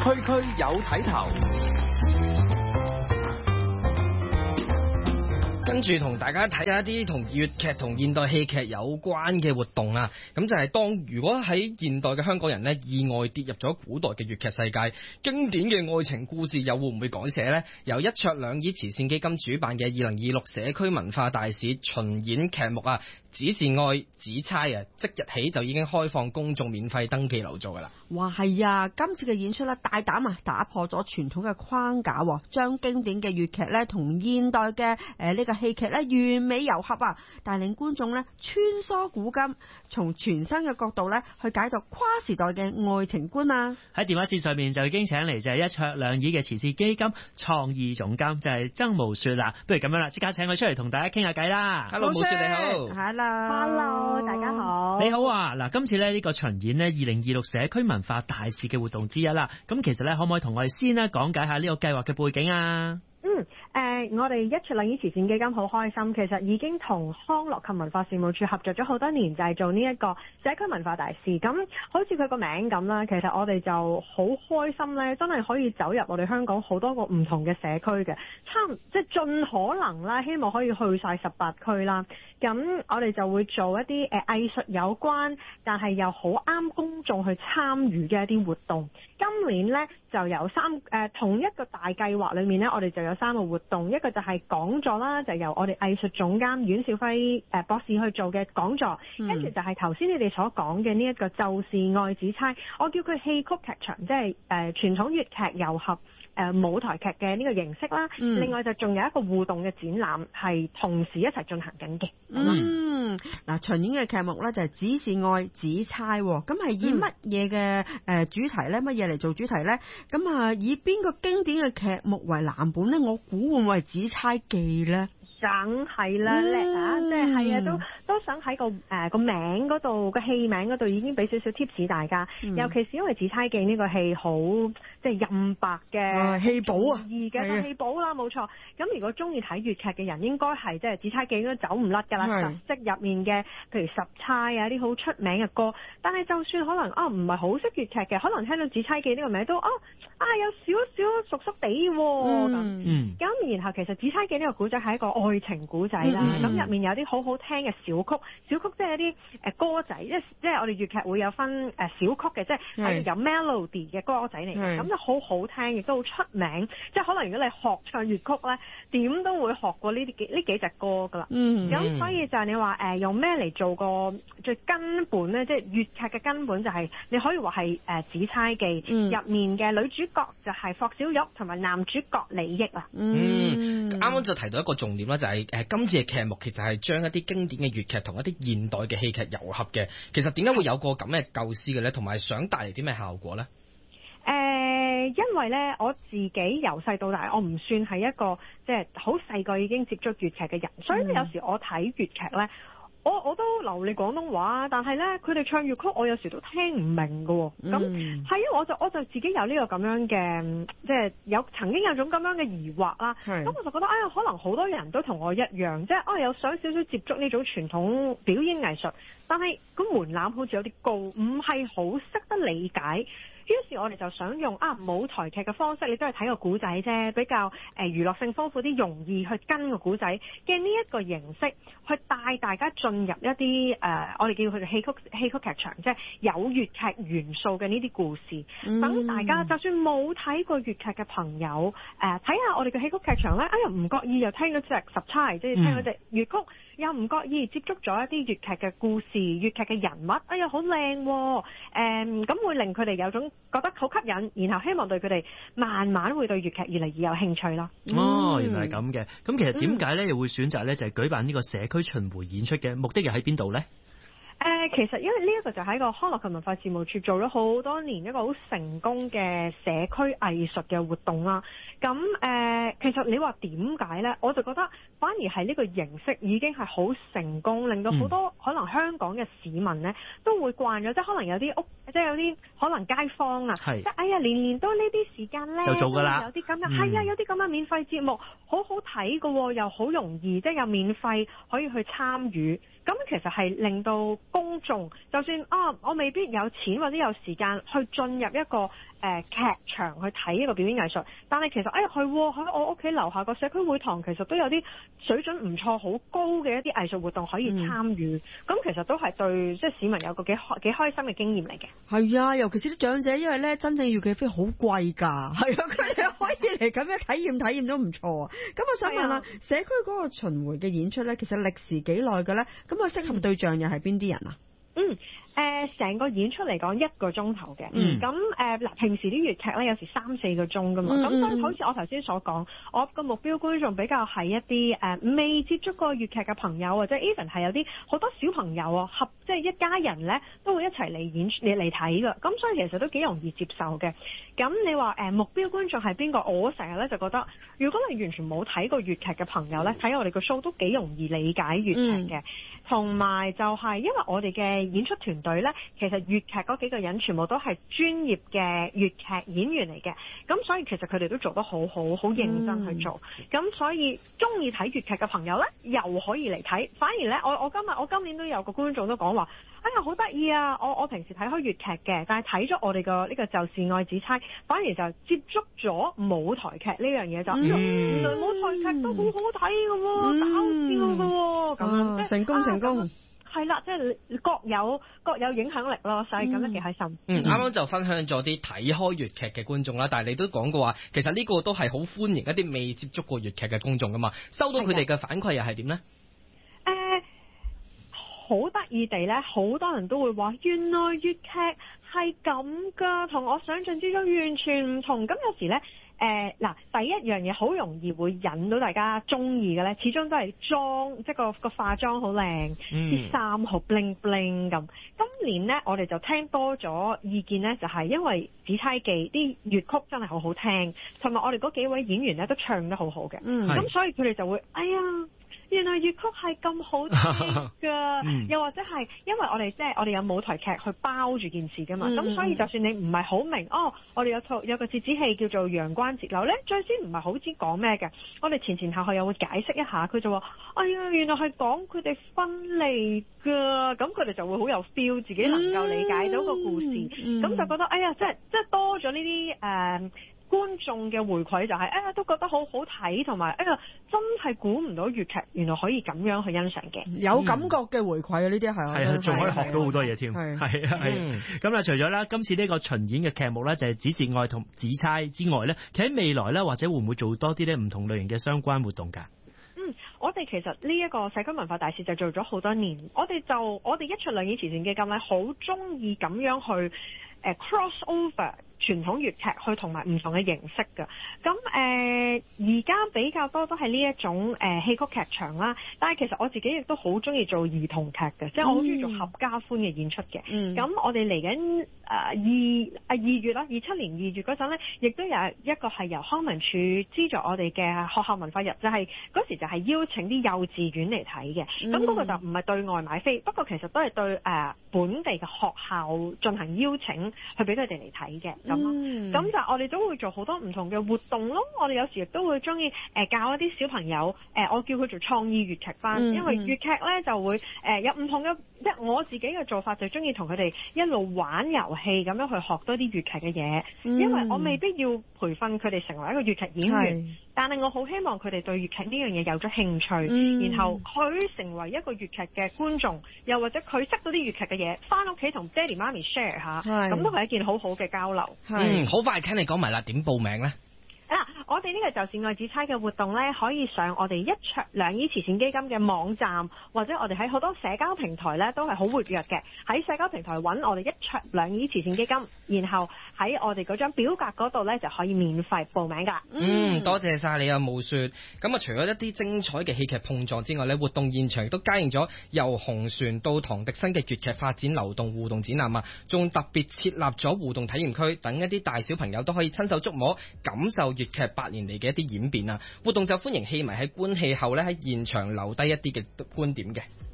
區區有睇頭。 跟住同大家睇下一啲同粵劇同現代戲劇有關嘅活動啊！咁就係當如果喺現代嘅香港人呢，意外跌入咗古代嘅粵劇世界，經典嘅愛情故事又會唔會改寫呢？由一桌兩椅慈善基金主辦嘅2026社區文化大使巡演劇目啊，只是愛只猜啊，即日起就已經開放公眾免費登記留座噶啦！ 哇，係啊！今次嘅演出咧，大膽啊，打破咗傳統嘅框架，將經典嘅粵劇咧同現代嘅呢個戲劇咧完美糅合啊，帶領觀眾咧穿梭古今，從全新嘅角度咧去解讀跨時代嘅愛情觀啊！ 喺電話線上面就已經請嚟就係一桌兩椅嘅慈善基金創意總監就係曾無雪啦，不如咁樣啦，即刻請佢出嚟同大家傾下偈啦。 Hello， 無雪你好。 Hello， 大家好。 你好啊，嗱，今次咧呢個巡演呢2026社區文化大使嘅活動之一啦，咁其實咧可唔可以同我哋先咧講解下呢個計劃嘅背景啊？ 我哋一桌兩椅慈善基金好開心，其實已經同康樂及文化事務處合作咗好多年，就係做呢一個社區文化大使。咁好似佢個名咁啦，其實我哋就好開心咧，真係可以走入我哋香港好多個唔同嘅社區嘅，即係盡可能啦，希望可以去晒18區啦。咁我哋就會做一啲藝術有關，但係又好啱公眾去參與嘅一啲活動。今年呢，就有同一個大計劃裏面呢，我哋就有3個活動，一個就係講座啦，就由我哋藝術總監阮兆輝博士去做嘅講座，跟住就係頭先你哋所講嘅呢一個就是愛只猜，我叫佢戲曲劇場，即係傳統粵劇糅合舞台劇嘅呢個形式啦。另外就仲有一個互動嘅展覽係同時一齊進行緊嘅。 嗱，巡演嘅劇目咧就係只是愛只猜，咁係以乜嘢嘅主題咧？乜嘢嚟做主題咧？咁啊，以邊個經典嘅劇目為藍本咧？我估會唔會係只猜記咧？ 梗係啦，叻啊！即係啊，都想喺個名嗰度，個戲名嗰度已經俾少少 tips 大家。尤其是因為《只猜記》呢個戲好即係任白嘅戲寶啊， 易嘅戲寶啦，冇錯。咁如果中意睇粵劇嘅人，應該係即係《只猜記》應該走唔甩㗎啦。特色入面嘅，譬如十猜啊啲好出名嘅歌。但係就算可能唔係好識粵劇嘅，可能聽到《只猜記》呢個名都有少少熟熟地喎。咁然後其實《只猜記》呢個古仔係一個愛情古仔啦，咁入面有啲好好聽嘅小曲即係一啲歌仔，即係我哋粵劇會有分小曲嘅，即係有 melody 嘅歌仔嚟嘅，咁就好好聽，亦都好出名。即係可能如果你學唱粵曲咧，點都會學過呢幾隻歌噶啦。咁所以就係你話用咩嚟做個最根本咧？即係粵劇嘅根本就係你可以話係只猜記入面嘅女主角就係霍小玉同埋男主角李益啦。 啱啱就提到一個重點啦，就係今次嘅劇目其實係將一啲經典嘅粵劇同一啲現代嘅戲劇糅合嘅。其實點解會有個咁嘅構思嘅咧？同埋想帶嚟啲咩效果咧？ 因為咧我自己由細到大，我唔算係一個即係好細個已經接觸粵劇嘅人，所以有時我睇粵劇咧。我都流利廣東話，但係咧佢哋唱粵曲，我有時都聽唔明㗎喎。咁係啊，我就自己有呢個咁樣嘅，即係曾經有種咁樣嘅疑惑啦。咁我就覺得可能好多人都同我一樣，即係有想少少接觸呢種傳統表演藝術，但係個門檻好似有啲高，唔係好識得理解。於是我哋就想用舞台劇嘅方式，你都係睇個古仔啫，比較娛樂性豐富啲，容易去跟個古仔嘅呢一個形式，去帶大家進入一啲我哋叫佢哋戲曲劇場，即係有粵劇元素嘅呢啲故事，等大家就算冇睇過粵劇嘅朋友，睇下我哋嘅戲曲劇場咧，唔覺意又聽咗隻十釵，即係聽咗隻粵曲，又唔覺意接觸咗一啲粵劇嘅故事、粵劇嘅人物，好靚喎，咁會令佢哋有種覺得好吸引，然後希望對佢哋慢慢會對粵劇越嚟越有興趣咯。 原來係咁嘅。咁其實點解咧又會選擇咧就係舉辦呢個社區巡迴演出嘅目的又喺邊度咧？ 其實因為呢一個就喺個康樂及文化事務處做咗好多年一個好成功嘅社區藝術嘅活動啦。咁其實你話點解呢？我就覺得反而係呢個形式已經係好成功，令到好多可能香港嘅市民呢都會慣咗，即係可能有啲屋，即係有啲可能街坊啊，即係年都呢啲時間呢就做㗎啦，有啲咁嘅有啲咁嘅免費節目好好睇㗎喎，又好容易，即係又免費可以去參與。 咁其實係令到公眾，就算我未必有錢或者有時間去進入一個劇場去睇一個表演藝術，但係其實喺我屋企樓下個社區會堂，其實都有啲水準唔錯、好高嘅一啲藝術活動可以參與。咁其實都係對即係市民有個幾開心嘅經驗嚟嘅。 係啊，尤其是啲長者，因為咧真正粵劇飛好貴㗎，係啊，佢哋可以嚟咁樣體驗都唔錯啊。咁我想問下，社區嗰個巡迴嘅演出咧，其實歷時幾耐嘅咧？咁佢適合對象又係邊啲人啊？ 成個演出嚟講1個鐘頭嘅，咁平時啲粵劇咧有時3-4個鐘噶嘛，咁所以好似我頭先所講，我個目標觀眾比較係一啲未接觸過粵劇嘅朋友，或者 even 係有啲好多小朋友啊，即係一家人咧都會一齊嚟睇噶，咁所以其實都幾容易接受嘅。咁你話目標觀眾係邊個？我成日咧就覺得，如果你完全冇睇過粵劇嘅朋友咧，睇我哋個 show 都幾容易理解粵劇嘅，同埋就係因為我哋嘅演出團隊咧，其實粵劇嗰幾個人全部都係專業嘅粵劇演員嚟嘅，咁所以其實佢哋都做得好好認真去做，咁所以中意睇粵劇嘅朋友咧，又可以嚟睇。反而咧，我今年都有個觀眾都講話，哎呀好得意啊！我平時睇開粵劇嘅，但係睇咗我哋個呢個就是愛紫釵，反而就接觸咗舞台劇呢樣嘢就，原來舞台劇都好好睇㗎喎，搞笑㗎喎，咁樣成功。 係啦，即係各有影響力咯，所以咁樣幾開心。 啱啱就分享咗啲睇開粵劇嘅觀眾啦，但係你都講過話，其實呢個都係好歡迎一啲未接觸過粵劇嘅觀眾噶嘛，收到佢哋嘅反饋又係點呢？ 好得意地咧，好多人都會話，原來粵劇係咁噶，同我想象之中完全唔同。咁有時咧，第一樣嘢好容易會引到大家中意嘅咧，始終都係妝，即係個化妝好靚，啲衫好 bling bling 咁。今年咧，我哋就聽多咗意見咧，就係因為《紫釵記》啲粵曲真係好好聽，同埋我哋嗰幾位演員咧都唱得好好嘅，咁所以佢哋就會，哎呀！原來粵曲係咁好聽㗎，又或者係因為我哋有舞台劇去包住件事㗎嘛，咁所以就算你唔係好明，我哋有個折子戲叫做《陽關節柳》咧，最先唔係好知講咩嘅，我哋前後後又會解釋一下，佢就話：哎呀，原來係講佢哋分離㗎，咁佢哋就會好有 feel， 自己能夠理解到個故事，咁就覺得哎呀，即係多咗呢啲觀眾嘅回饋就係都覺得好好睇，同埋真係估唔到粵劇原來可以咁樣去欣賞嘅， 有感覺嘅回饋啊！呢啲係仲可以學到好多嘢添，係咁啦。除咗啦，今次呢個巡演嘅劇目咧就係《紫節愛》同《紫釵》之外咧，其實喺未來咧或者會唔會做多啲咧唔同類型嘅相關活動㗎？ 我哋其實呢一個社區文化大使就做咗好多年，我哋一出兩演慈善基金咧，好中意咁樣去cross over。傳統粵劇去同埋唔同嘅形式㗎，咁而家比較多都係呢一種戲曲劇場啦，但係其實我自己亦都好中意做兒童劇嘅，即係我好中意做合家歡嘅演出嘅。咁我哋嚟緊2月啦，27年2月嗰陣咧，亦都有一個係由康文署資助我哋嘅學校文化日，就係嗰時就係邀請啲幼稚園嚟睇嘅，咁嗰個就唔係對外買飛，不過其實都係對本地嘅學校進行邀請，去俾佢哋嚟睇嘅。咁就我哋都會做好多唔同嘅活動咯。我哋有時亦都會中意教一啲小朋友我叫佢做創意粵劇班，因為粵劇咧就會有唔同嘅，即係我自己嘅做法就中意同佢哋一路玩遊戲咁樣去學多啲粵劇嘅嘢，因為我未必要培訓佢哋成為一個粵劇演員，但係我好希望佢哋對粵劇呢樣嘢有咗興趣，然後佢成為一個粵劇嘅觀眾，又或者佢識到啲粵劇嘅嘢，翻屋企同爹哋媽咪 share 下，咁都係一件好好嘅交流。 好快請你講埋啦，點報名呢？ 我哋呢個就是愛紫釵嘅活動呢，可以上我哋一桌兩椅慈善基金嘅網站，或者我哋喺好多社交平台呢都係好活躍嘅。喺社交平台揾我哋一桌兩椅慈善基金，然後喺我哋嗰張表格嗰度呢就可以免費報名㗎。 多謝晒你啊，慕雪。咁除咗一啲精彩嘅戲劇碰撞之外呢，活動現場亦都加映咗由紅船到唐迪生嘅粵劇發展流動互動展覽啊，仲特別設立咗互動體驗區，等一啲大小朋友都可以親手觸摸感受粵劇8年嚟嘅一啲演變啊！活動就歡迎戲迷喺觀戲後咧喺現場留低一啲嘅觀點嘅。